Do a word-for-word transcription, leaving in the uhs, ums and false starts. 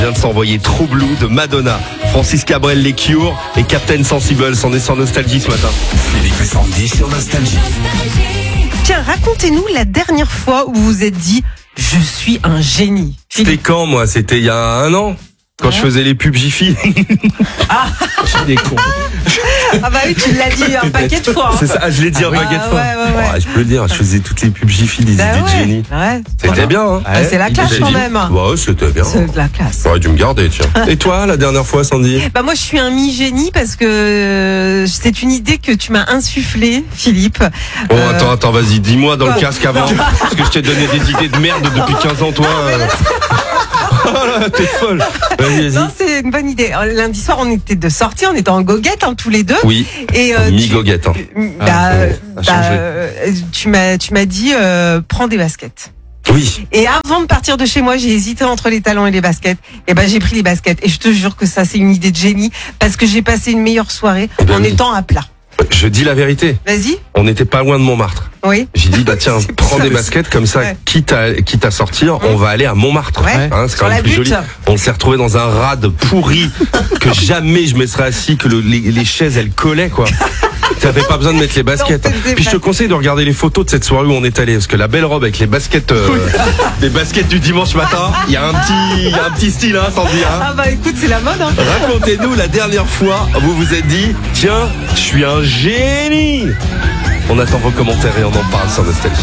Vient de s'envoyer True Blue de Madonna, Francis Cabrel, les Cure et Captain Sensible. On est sur Nostalgie ce matin. Philippe et Sandy sur Nostalgie. Tiens, racontez-nous la dernière fois où vous vous êtes dit « Je suis un génie ». C'était quand, moi? C'était il y a un an, quand Ouais. je faisais les pubs Jiffy. Ah. J'ai des cons. Ah bah oui, tu l'as dit un paquet de fois. hein. C'est ça, je l'ai dit un Ah paquet de ouais, fois. ouais, ouais. Ouais, je peux le dire, je faisais toutes les pubs Jiffy, des Bah idées de ouais, génie. ouais. C'était bien, hein? Ah, c'est la classe J'ai quand dit. même. Ouais, c'était bien. C'est de la classe. T'aurais dû me garder, tiens. Et toi, la dernière fois, Sandy? Bah moi je suis un mi-génie parce que euh, c'est une idée que tu m'as insufflée, Philippe. Oh, Euh, attends, attends, vas-y, dis-moi dans le quoi casque avant. Parce que je t'ai donné des idées de merde depuis quinze ans, toi. euh. Oh là, t'es folle. Vas-y, vas-y. Non, c'est une bonne idée. Lundi soir, on était de sortie, on était en goguette hein, tous les deux. Oui, Et euh, tu- mi-goguette. Hein. Bah, Ah, euh, ça a changé. bah, euh, tu m'as tu m'as dit euh, prends des baskets. Oui. Et avant de partir de chez moi, j'ai hésité entre les talons et les baskets. Et ben j'ai pris les baskets. Et je te jure que ça c'est une idée de génie parce que j'ai passé une meilleure soirée Eh ben en oui. étant à plat. Je dis la vérité. Vas-y. On n'était pas loin de Montmartre. Oui. J'ai dit, bah tiens, C'est prends ça des aussi. baskets, comme ça, Ouais. quitte à, quitte à sortir, on va aller à Montmartre. Ouais. Hein, c'est Sur quand même la plus butte. joli. On s'est retrouvé dans un rad pourri que jamais je me serais assis, que le- les, les chaises, elles collaient, quoi. T'avais pas besoin de mettre les baskets. Non, c'était Puis je te pas- conseille de regarder les photos de cette soirée où on est allé, parce que la belle robe avec les baskets, euh, les baskets du dimanche matin, il y a un petit, il y a un petit style, hein, Sandy, hein. Ah bah écoute, c'est la mode. Hein. Racontez-nous la dernière fois où vous vous êtes dit, tiens, je suis un génie. On attend vos commentaires et on en parle sur Nostalgie.